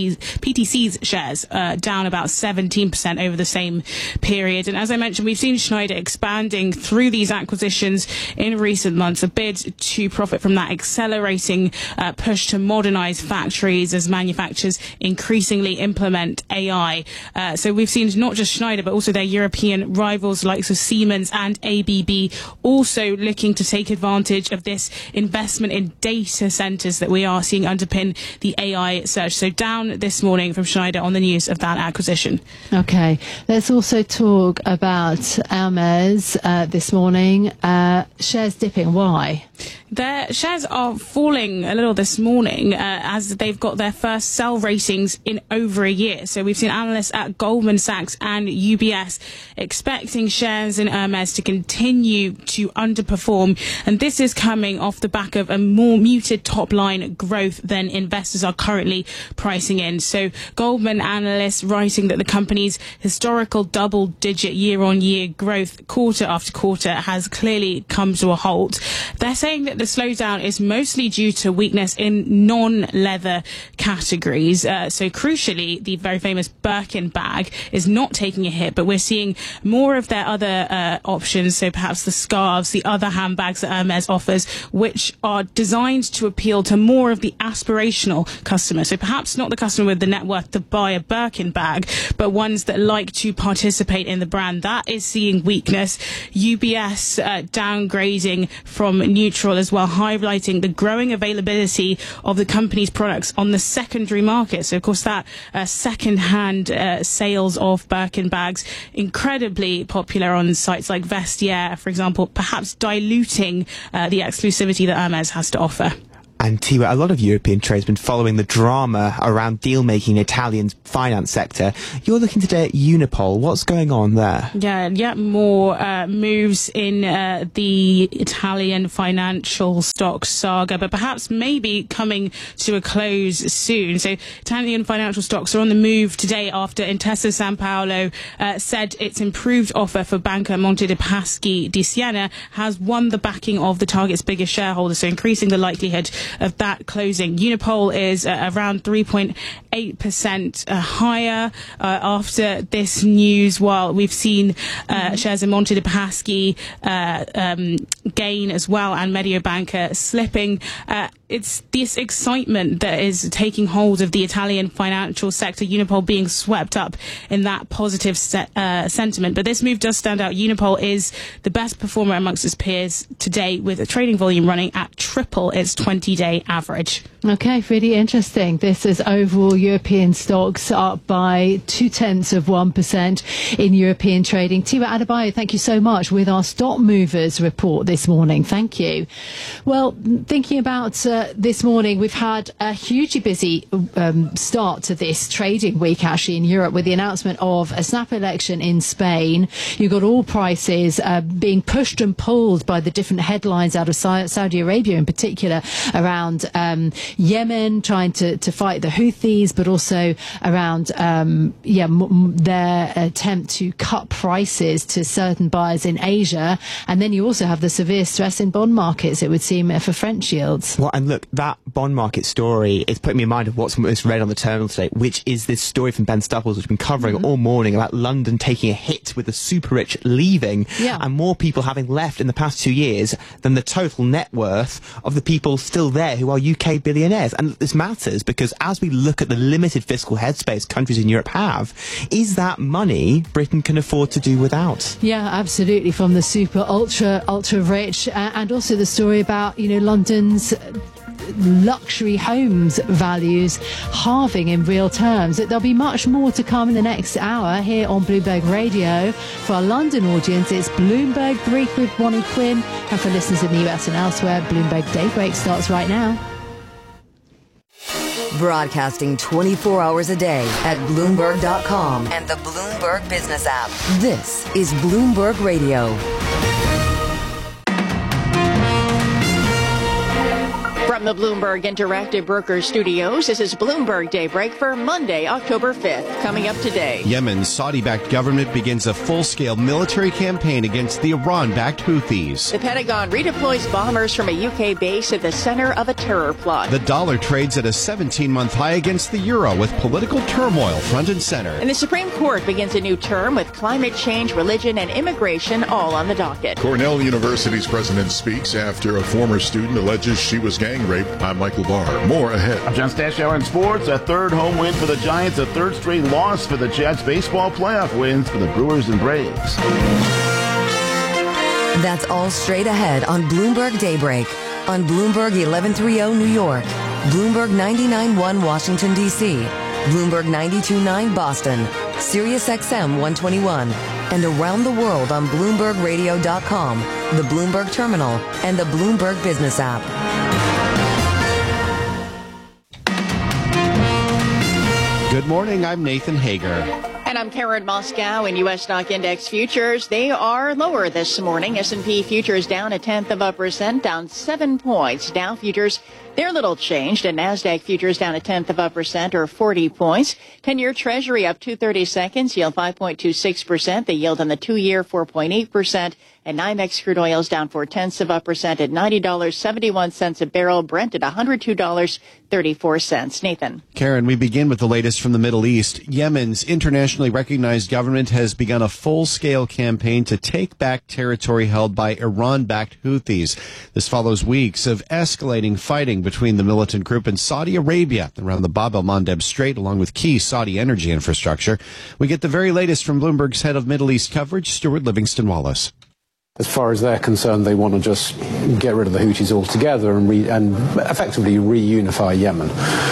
PTC's shares down about 17% over the same period. And as I mentioned, we've seen Schneider expanding through these acquisitions in recent months, a bid to profit from that accelerating push to modernize factories as manufacturers increasingly implement AI. So we've seen not just Schneider, but also their European rivals like Siemens and ABB also looking to take advantage of this investment in data centers that we are seeing underpin the AI surge. So down this morning from Schneider on the news of that acquisition. Okay, let's also talk about Hermes this morning. Shares dipping. Why? Their shares are falling a little this morning as they've got their first sell ratings in over a year. So we've seen analysts at Goldman Sachs and UBS expecting shares in Hermes to continue to underperform. And this is coming off the back of a more muted top line growth than investors are currently pricing in. So Goldman analysts writing that the company's historical double-digit year-on-year growth quarter after quarter has clearly come to a halt. They're saying that the slowdown is mostly due to weakness in non-leather categories. So crucially, the very famous Birkin bag is not taking a hit, but we're seeing more of their other options, so perhaps the scarves, the other handbags that Hermes offers, which are designed to appeal to more of the aspirational customer. So perhaps not the customer with the net worth to buy a Birkin bag, but ones that like to participate in the brand. That is seeing weakness. UBS downgrading from neutral as well, highlighting the growing availability of the company's products on the secondary market. So, of course, that second-hand sales of Birkin bags, incredibly popular on sites like Vestiaire, for example, perhaps diluting the exclusivity that Hermes has to offer. And Tiwa, a lot of European trade has been following the drama around deal-making in Italian finance sector. You're looking today at Unipol. What's going on there? Yeah, more moves in the Italian financial stock saga, but perhaps maybe coming to a close soon. So Italian financial stocks are on the move today after Intesa Sanpaolo said its improved offer for Banca Monte dei Paschi di Siena has won the backing of the target's biggest shareholder, so increasing the likelihood of that closing. Unipol is around 3.8% higher after this news, while we've seen shares in Monte dei Paschi gain as well, and Mediobanca slipping. It's this excitement that is taking hold of the Italian financial sector, Unipol being swept up in that positive sentiment. But this move does stand out. Unipol is the best performer amongst its peers today, with a trading volume running at triple its 20-day average. Okay, really interesting. This is overall European stocks up by 0.2% in European trading. Tiwa Adebayo, thank you so much with our stock movers report this morning. Thank you. Well, thinking about this morning, we've had a hugely busy start to this trading week actually in Europe, with the announcement of a snap election in Spain. You've got oil prices being pushed and pulled by the different headlines out of Saudi Arabia in particular around Yemen trying to fight the Houthis, but also around their attempt to cut prices to certain buyers in Asia. And then you also have the severe stress in bond markets, it would seem, for French yields. Well, and look, that bond market story is putting me in mind of what's most read on the terminal today, which is this story from Ben Stupples, which we've been covering all morning, about London taking a hit with the super rich leaving, and more people having left in the past 2 years than the total net worth of the people still there who are UK billionaires. And this matters because as we look at the limited fiscal headspace countries in Europe have, is that money Britain can afford to do without? Yeah, absolutely. From the super ultra rich, and also the story about, London's luxury homes values halving in real terms. There'll be much more to come in the next hour here on Bloomberg Radio. For our London audience, it's Bloomberg Brief with Bonnie Quinn, and for listeners in the US and elsewhere, Bloomberg Daybreak starts right now. Broadcasting 24 hours a day at Bloomberg.com and the Bloomberg Business app. This is Bloomberg Radio. From the Bloomberg Interactive Brokers Studios, this is Bloomberg Daybreak for Monday, October 5th. Coming up today. Yemen's Saudi-backed government begins a full-scale military campaign against the Iran-backed Houthis. The Pentagon redeploys bombers from a UK base at the center of a terror plot. The dollar trades at a 17-month high against the euro, with political turmoil front and center. And the Supreme Court begins a new term with climate change, religion, and immigration all on the docket. Cornell University's president speaks after a former student alleges she was gang raped. I'm Michael Barr. More ahead. I'm John Stashower in sports. A third home win for the Giants, a third straight loss for the Jets. Baseball playoff wins for the Brewers and Braves. That's all straight ahead on Bloomberg Daybreak. On Bloomberg 1130 New York, Bloomberg 99.1 Washington, D.C., Bloomberg 92.9 Boston, SiriusXM 121, and around the world on BloombergRadio.com, the Bloomberg Terminal, and the Bloomberg Business app. Good morning, I'm Nathan Hager. And I'm Karen Moscow. In U.S. stock index futures, they are lower this morning. S&P futures down 0.1%, down 7 points. Dow futures, they're little changed, and NASDAQ futures down 0.1% or 40 points. 10-year Treasury up 2/32, yield 5.26%. The yield on the 2-year 4.8%. And NYMEX crude oil is down 0.4% at $90.71 a barrel. Brent at $102.34. Nathan. Karen, we begin with the latest from the Middle East. Yemen's internationally recognized government has begun a full-scale campaign to take back territory held by Iran-backed Houthis. This follows weeks of escalating fighting between the militant group and Saudi Arabia around the Bab el-Mandeb Strait, along with key Saudi energy infrastructure. We get the very latest from Bloomberg's head of Middle East coverage, Stuart Livingston-Wallace. As far as they're concerned, they want to just get rid of the Houthis altogether and effectively reunify Yemen.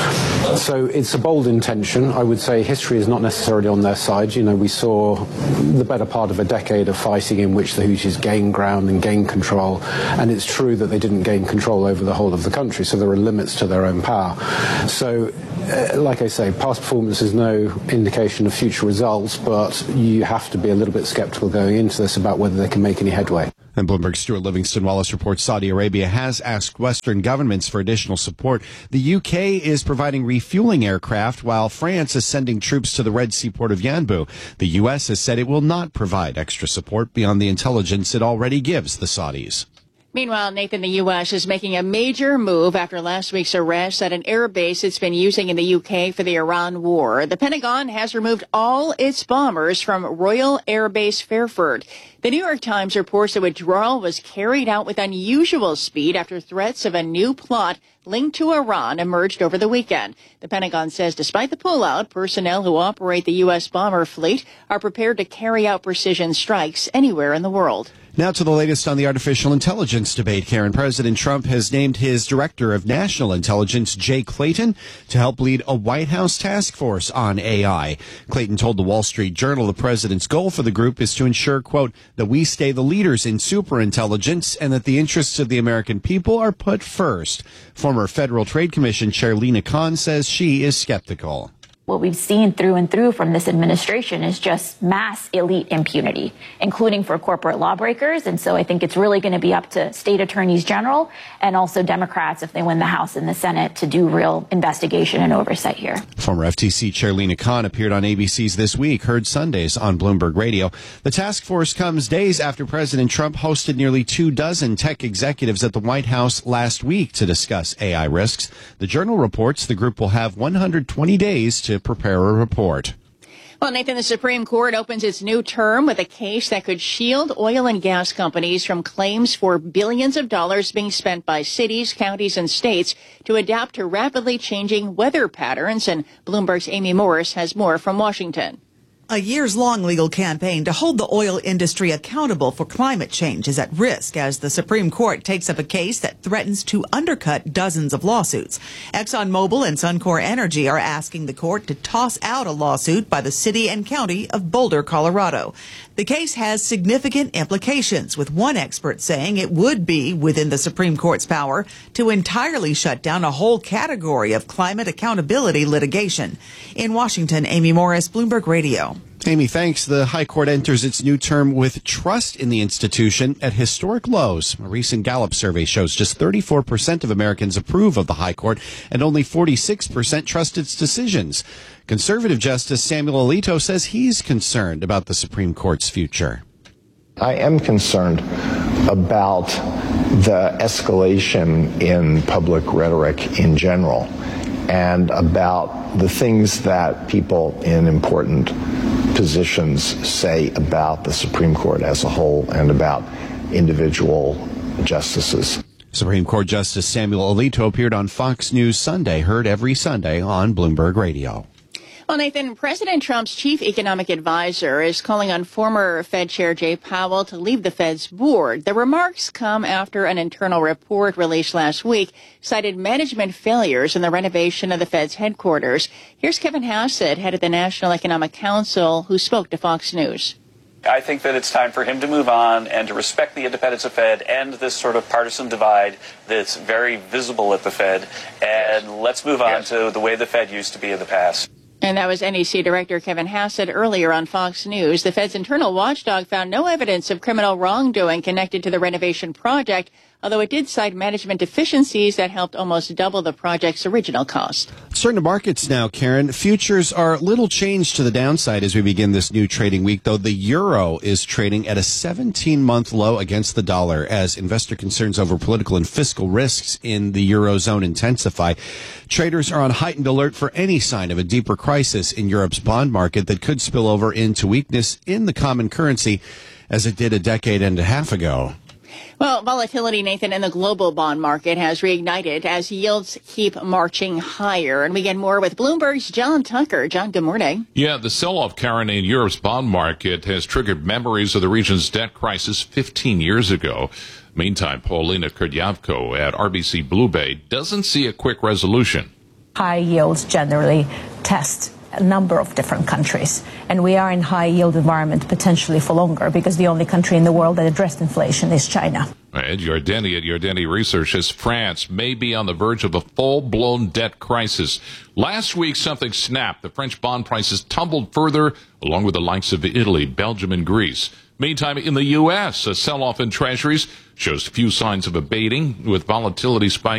So it's a bold intention. I would say history is not necessarily on their side. You know, we saw the better part of a decade of fighting in which the Houthis gained ground and gained control. And it's true that they didn't gain control over the whole of the country, so there are limits to their own power. So, like I say, past performance is no indication of future results, but you have to be a little bit skeptical going into this about whether they can make any headway. And Bloomberg's Stuart Livingston-Wallace reports Saudi Arabia has asked Western governments for additional support. The UK is providing refueling aircraft, while France is sending troops to the Red Sea port of Yanbu. The US has said it will not provide extra support beyond the intelligence it already gives the Saudis. Meanwhile, Nathan, the U.S. is making a major move after last week's arrest at an air base it's been using in the U.K. for the Iran war. The Pentagon has removed all its bombers from Royal Air Base Fairford. The New York Times reports the withdrawal was carried out with unusual speed after threats of a new plot linked to Iran emerged over the weekend. The Pentagon says despite the pullout, personnel who operate the U.S. bomber fleet are prepared to carry out precision strikes anywhere in the world. Now to the latest on the artificial intelligence debate, Karen. President Trump has named his director of national intelligence, Jay Clayton, to help lead a White House task force on AI. Clayton told the Wall Street Journal the president's goal for the group is to ensure, quote, that we stay the leaders in superintelligence and that the interests of the American people are put first. Former Federal Trade Commission Chair Lina Khan says she is skeptical. What we've seen through and through from this administration is just mass elite impunity, including for corporate lawbreakers. And so I think it's really going to be up to state attorneys general and also Democrats, if they win the House and the Senate, to do real investigation and oversight here. Former FTC Chair Lina Khan appeared on ABC's This Week, heard Sundays on Bloomberg Radio. The task force comes days after President Trump hosted nearly 24 tech executives at the White House last week to discuss AI risks. The Journal reports the group will have 120 days to prepare a report. Well, Nathan, the Supreme Court opens its new term with a case that could shield oil and gas companies from claims for billions of dollars being spent by cities, counties, and states to adapt to rapidly changing weather patterns. And Bloomberg's Amy Morris has more from Washington. A years-long legal campaign to hold the oil industry accountable for climate change is at risk as the Supreme Court takes up a case that threatens to undercut dozens of lawsuits. ExxonMobil and Suncor Energy are asking the court to toss out a lawsuit by the city and county of Boulder, Colorado. The case has significant implications, with one expert saying it would be within the Supreme Court's power to entirely shut down a whole category of climate accountability litigation. In Washington, Amy Morris, Bloomberg Radio. Amy, thanks. The High Court enters its new term with trust in the institution at historic lows. A recent Gallup survey shows just 34% of Americans approve of the High Court and only 46% trust its decisions. Conservative Justice Samuel Alito says he's concerned about the Supreme Court's future. I am concerned about the escalation in public rhetoric in general and about the things that people in important positions say about the Supreme Court as a whole and about individual justices. Supreme Court Justice Samuel Alito appeared on Fox News Sunday, heard every Sunday on Bloomberg Radio. Well, Nathan, President Trump's chief economic advisor is calling on former Fed Chair Jay Powell to leave the Fed's board. The remarks come after an internal report released last week cited management failures in the renovation of the Fed's headquarters. Here's Kevin Hassett, head of the National Economic Council, who spoke to Fox News. I think that it's time for him to move on and to respect the independence of Fed and this sort of partisan divide that's very visible at the Fed. And let's move on to the way the Fed used to be in the past. And that was NEC Director Kevin Hassett earlier on Fox News. The Fed's internal watchdog found no evidence of criminal wrongdoing connected to the renovation project, although it did cite management deficiencies that helped almost double the project's original cost. Turn to markets now, Karen. Futures are little changed to the downside as we begin this new trading week, though the euro is trading at a 17-month low against the dollar as investor concerns over political and fiscal risks in the eurozone intensify. Traders are on heightened alert for any sign of a deeper crisis in Europe's bond market that could spill over into weakness in the common currency as it did a decade and a half ago. Well, volatility, Nathan, in the global bond market has reignited as yields keep marching higher. And we get more with Bloomberg's John Tucker. John, good morning. Yeah, the sell-off, Karen, in Europe's bond market has triggered memories of the region's debt crisis 15 years ago. Meantime, Paulina Kurdyavko at RBC Blue Bay doesn't see a quick resolution. High yields generally test a number of different countries, and we are in high yield environment potentially for longer because the only country in the world that addressed inflation is China. Ed Yardeni at Yardeni Research says France may be on the verge of a full-blown debt crisis. Last week, something snapped. The French bond prices tumbled further, along with the likes of Italy, Belgium, and Greece. Meantime, in the U.S., a sell-off in treasuries shows few signs of abating, with volatility spiking